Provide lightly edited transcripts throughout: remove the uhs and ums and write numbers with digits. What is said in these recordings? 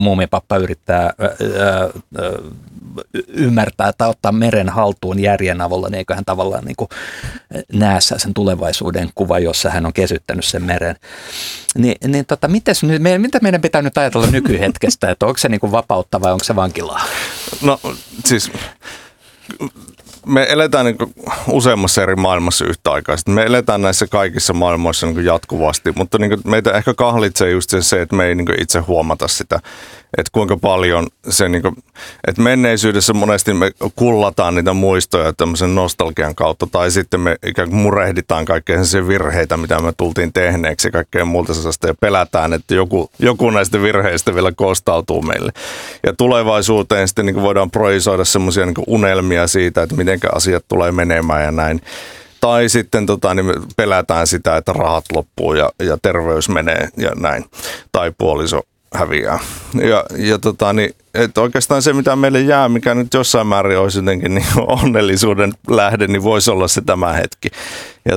muumipappa yrittää ymmärtää tai ottaa meren haltuun järjen avulla, niin eikö hän tavallaan niin kuin näe sen tulevaisuuden kuva, jossa hän on kesyttänyt sen meren. Mitä meidän pitää nyt ajatella nykyhetkestä, että onko se niin kuin vapautta vai onko se vankilaa? No siis me eletään niin kuin useammassa eri maailmassa yhtä aikaa. Me eletään näissä kaikissa maailmoissa niin kuin jatkuvasti, mutta niin kuin meitä ehkä kahlitsee just se, että me ei niin kuin itse huomata sitä, että kuinka paljon se, niin kuin, että menneisyydessä monesti me kullataan niitä muistoja tämmöisen nostalgian kautta, tai sitten me ikään kuin murehditaan kaikkea sen virheitä, mitä me tultiin tehneeksi ja kaikkea muuta sellaista, ja pelätään, että joku näistä virheistä vielä kostautuu meille. Ja tulevaisuuteen sitten niin kuin voidaan projisoida semmoisia niin kuin unelmia siitä, että miten asiat tulee menemään ja näin. Tai sitten niin me pelätään sitä, että rahat loppuu ja terveys menee ja näin. Tai puoliso häviää. Että oikeastaan se, mitä meille jää, mikä nyt jossain määrin olisi jotenkin niin onnellisuuden lähde, niin voisi olla se tämä hetki. Ja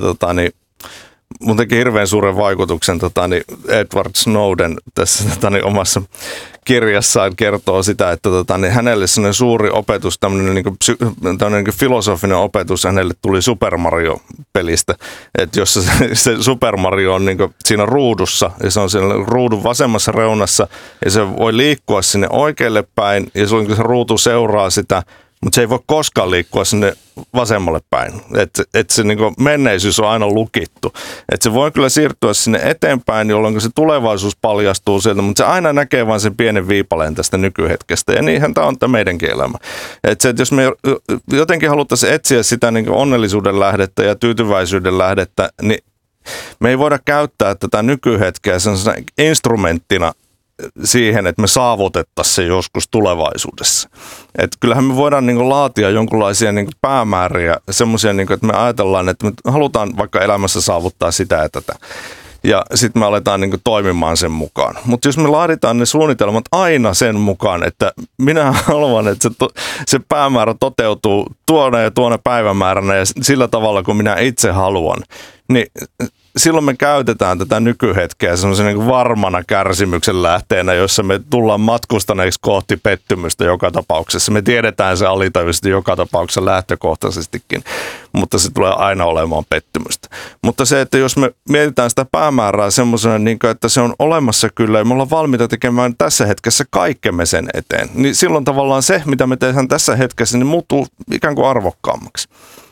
mun teki hirveän suuren vaikutuksen Edward Snowden tässä omassa kirjassaan kertoo sitä, että hänelle sellainen suuri opetus, tämmöinen niin filosofinen opetus hänelle tuli Super Mario-pelistä, että jossa se Super Mario on niin siinä ruudussa ja se on siellä ruudun vasemmassa reunassa ja se voi liikkua sinne oikealle päin ja se ruutu seuraa sitä, mutta se ei voi koskaan liikkua sinne vasemmalle päin. Että se niinku menneisyys on aina lukittu. Että se voi kyllä siirtyä sinne eteenpäin, jolloin se tulevaisuus paljastuu sieltä, mutta se aina näkee vain sen pienen viipaleen tästä nykyhetkestä. Ja niinhän tämä on tämä meidänkin elämä. Että jos me jotenkin haluttaisiin etsiä sitä niinku onnellisuuden lähdettä ja tyytyväisyyden lähdettä, niin me ei voida käyttää tätä nykyhetkeä sellaisena instrumenttina siihen, että me saavutettaisiin se joskus tulevaisuudessa. Että kyllähän me voidaan niin kuin laatia jonkinlaisia niin kuin päämääriä, semmoisia, niin kuin, että me ajatellaan, että me halutaan vaikka elämässä saavuttaa sitä ja tätä. Ja sitten me aletaan niin kuin toimimaan sen mukaan. Mutta jos me laaditaan ne suunnitelmat aina sen mukaan, että minä haluan, että se päämäärä toteutuu tuona ja tuona päivämääränä ja sillä tavalla, kun minä itse haluan, niin silloin me käytetään tätä nykyhetkeä semmoisen niin kuin varmana kärsimyksen lähteenä, jossa me tullaan matkustaneeksi kohti pettymystä joka tapauksessa. Me tiedetään se alitajuisesti joka tapauksessa lähtökohtaisestikin, mutta se tulee aina olemaan pettymystä. Mutta se, että jos me mietitään sitä päämäärää semmoisena, niin kuin, että se on olemassa kyllä ja me ollaan valmiita tekemään tässä hetkessä kaikkemme sen eteen, niin silloin tavallaan se, mitä me tehdään tässä hetkessä, niin muuttuu ikään kuin arvokkaammaksi.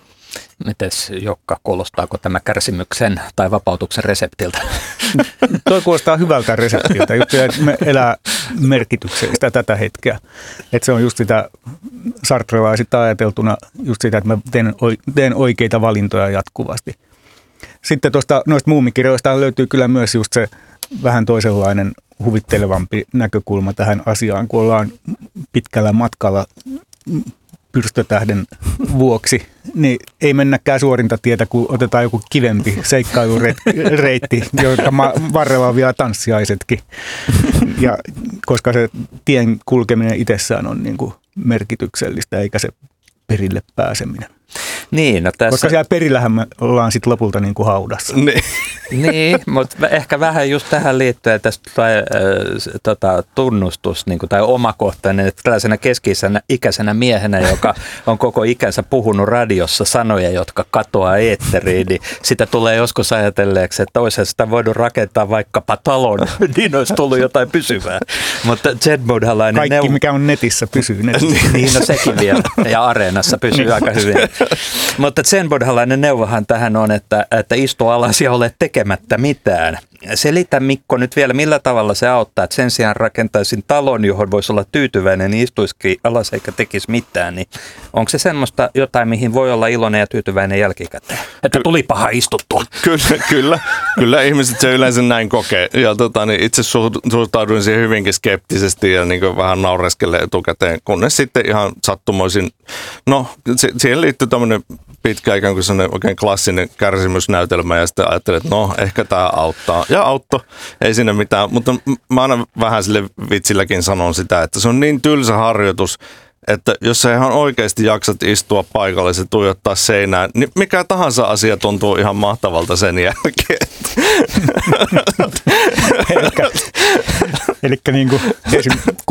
Mites Jokka, kuulostaako tämä kärsimyksen tai vapautuksen reseptiltä? Toi kuulostaa hyvältä reseptiltä, just että me elää merkityksellistä tätä hetkeä. Että se on just sitä sartrelaisista ajateltuna, just sitä, että mä teen oikeita valintoja jatkuvasti. Sitten noista muumikirjoista löytyy kyllä myös just se vähän toisenlainen huvittelevampi näkökulma tähän asiaan, kun ollaan pitkällä matkalla pyrstötähden vuoksi, niin ei mennäkään suorinta tietä, kun otetaan joku kivempi seikkailureitti, jonka varrella on vielä tanssiaisetkin. Ja koska se tien kulkeminen itsessään on niin kuin merkityksellistä, eikä se perille pääseminen. Niin, no tässä... Koska siellä perillähän me ollaan sitten lopulta niin kuin haudassa. Niin, mutta ehkä vähän just tähän liittyen tästä tunnustus niin kuin, tai omakohtainen, että tällaisena keski-ikäisenä miehenä, joka on koko ikänsä puhunut radiossa sanoja, jotka katoaa eetteriin, niin sitä tulee joskus ajatelleeksi, että olisi sitä voinut rakentaa vaikkapa talon, niin olisi tullut jotain pysyvää. Mutta Zen-buddhalainen kaikki, mikä on netissä, pysyy netissä. Niin, no sekin vielä. Ja areenassa pysyy aika hyvin. Mutta zen-buddhalainen neuvohan tähän on, että istu alas ja ole tekemättä mitään. Selitä Mikko nyt vielä, millä tavalla se auttaa, että sen sijaan rakentaisin talon, johon voisi olla tyytyväinen, niin istuisikin alas eikä tekisi mitään. Niin onko se semmoista jotain, mihin voi olla iloinen ja tyytyväinen jälkikäteen? Että tuli paha istuttua. Kyllä ihmiset se yleensä näin kokee. Ja niin itse suhtauduin siihen hyvinkin skeptisesti ja niin vähän naureskelle etukäteen, kunnes sitten ihan sattumoisin, no siihen liittyy tämmöinen pitkä ikään kuin sellainen oikein klassinen kärsimysnäytelmä ja sitten ajattelin, että no ehkä tämä auttaa. Ja auttoi, ei siinä mitään, mutta mä aina vähän sille vitsilläkin sanon sitä, että se on niin tylsä harjoitus, että jos sä ihan oikeasti jaksat istua paikalle ja tuijottaa seinään, niin mikä tahansa asia tuntuu ihan mahtavalta sen jälkeen. Eli niin kuin